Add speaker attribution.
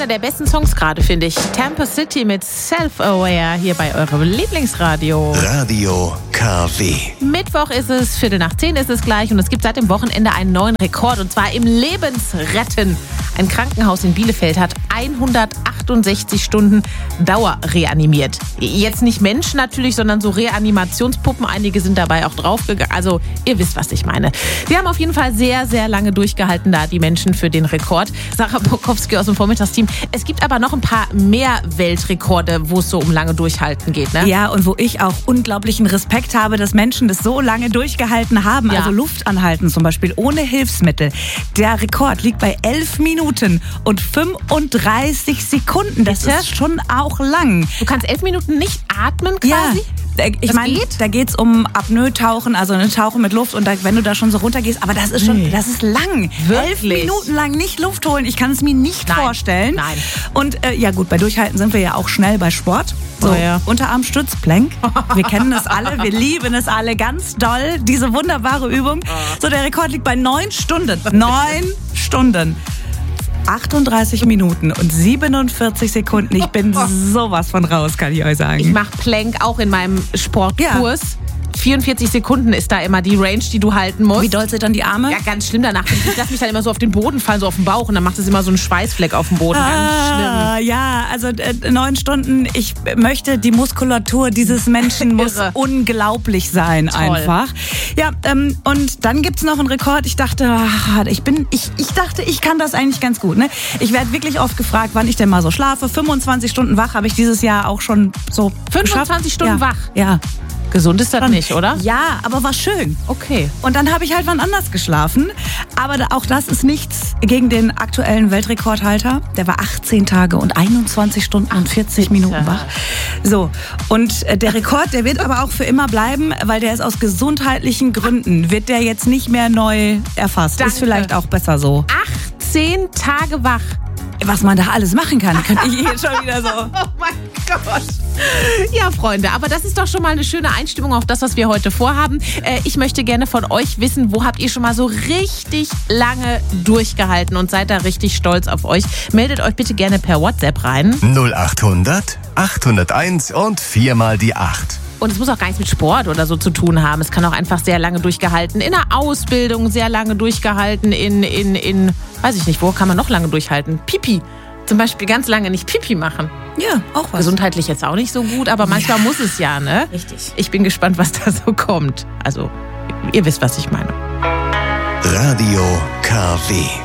Speaker 1: einer der besten Songs gerade, finde ich. Tampa City mit Self-Aware hier bei eurem Lieblingsradio.
Speaker 2: Radio KW.
Speaker 1: Mittwoch ist es, 9:15 ist es gleich und es gibt seit dem Wochenende einen neuen Rekord und zwar im Lebensretten. Ein Krankenhaus in Bielefeld hat 168 Stunden dauerreanimiert. Jetzt nicht Menschen natürlich, sondern so Reanimationspuppen. Einige sind dabei auch draufgegangen. Also ihr wisst, was ich meine. Die haben auf jeden Fall sehr, sehr lange durchgehalten da, die Menschen für den Rekord. Sarah Bukowski aus dem Vormittagsteam. Es gibt aber noch ein paar mehr Weltrekorde, wo es so um lange Durchhalten geht, ne?
Speaker 3: Ja, und wo ich auch unglaublichen Respekt habe, dass Menschen das so lange durchgehalten haben.
Speaker 1: Ja.
Speaker 3: Also Luft anhalten zum Beispiel ohne Hilfsmittel. Der Rekord liegt bei 11 Minuten und 35 Sekunden. Das ist schon auch lang.
Speaker 1: Du kannst 11 Minuten nicht atmen quasi?
Speaker 3: Ja. Ich meine, da geht's um Apnoe-Tauchen, also ein Tauchen mit Luft und wenn du da schon so runtergehst, aber das ist schon, das ist lang.
Speaker 1: Wirklich?
Speaker 3: 11 Minuten lang nicht Luft holen, ich kann es mir nicht vorstellen.
Speaker 1: Nein.
Speaker 3: Und ja gut, bei Durchhalten sind wir ja auch schnell bei Sport. So,
Speaker 1: Oh ja.
Speaker 3: Unterarmstütz, Plank. Wir kennen es alle, wir lieben es alle ganz doll, diese wunderbare Übung. So, der Rekord liegt bei 9 Stunden. 9 Stunden. 38 Minuten und 47 Sekunden. Ich bin sowas von raus, kann ich euch sagen.
Speaker 1: Ich mache Plank auch in meinem Sportkurs. 44 Sekunden ist da immer die Range, die du halten musst.
Speaker 3: Wie doll sind dann die Arme?
Speaker 1: Ja, ganz schlimm danach. Ich lasse mich dann immer so auf den Boden fallen, so auf den Bauch und dann macht es immer so einen Schweißfleck auf dem Boden. Ganz schlimm.
Speaker 3: Ja, also 9 Stunden. Ich möchte, die Muskulatur dieses Menschen muss unglaublich sein.
Speaker 1: Toll.
Speaker 3: Einfach. Ja, und dann gibt's noch einen Rekord. Ich dachte, ich kann das eigentlich ganz gut. Ne? Ich werde wirklich oft gefragt, wann ich denn mal so schlafe. 25 Stunden wach habe ich dieses Jahr auch schon so
Speaker 1: 25 Stunden wach?
Speaker 3: Ja.
Speaker 1: Gesund ist das nicht, oder?
Speaker 3: Ja, aber war schön.
Speaker 1: Okay.
Speaker 3: Und dann habe ich halt wann anders geschlafen. Aber auch das ist nichts gegen den aktuellen Weltrekordhalter. Der war 18 Tage und 21 Stunden und 40 Minuten wach. So, und der Rekord, der wird aber auch für immer bleiben, weil der ist aus gesundheitlichen Gründen, wird der jetzt nicht mehr neu erfasst.
Speaker 1: Danke.
Speaker 3: Ist vielleicht auch besser so.
Speaker 1: 18 Tage wach.
Speaker 3: Was man da alles machen kann, könnte ich jetzt schon wieder so.
Speaker 1: Oh mein Gott. Ja, Freunde, aber das ist doch schon mal eine schöne Einstimmung auf das, was wir heute vorhaben. Ich möchte gerne von euch wissen, wo habt ihr schon mal so richtig lange durchgehalten und seid da richtig stolz auf euch? Meldet euch bitte gerne per WhatsApp rein.
Speaker 2: 0800 801 und 4 mal die 8.
Speaker 1: Und es muss auch gar nichts mit Sport oder so zu tun haben. Es kann auch einfach sehr lange durchgehalten. In der Ausbildung sehr lange durchgehalten. In weiß ich nicht, wo kann man noch lange durchhalten? Pipi. Zum Beispiel ganz lange nicht Pipi machen.
Speaker 3: Ja, auch was.
Speaker 1: Gesundheitlich jetzt auch nicht so gut, aber manchmal muss es ja, ne?
Speaker 3: Richtig.
Speaker 1: Ich bin gespannt, was da so kommt. Also, ihr wisst, was ich meine.
Speaker 2: Radio KW.